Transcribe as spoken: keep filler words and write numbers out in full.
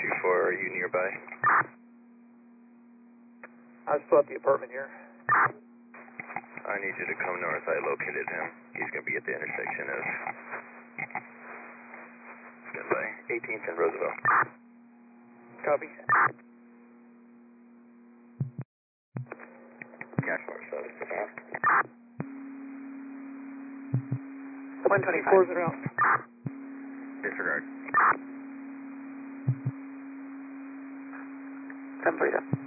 two four, are you nearby? I still at the apartment here. I need you to come north. I located him. He's going to be at the intersection of by eighteenth and Roosevelt. Copy. Cash four seven. one twenty-fours are out. Disregard. ten forty-seven.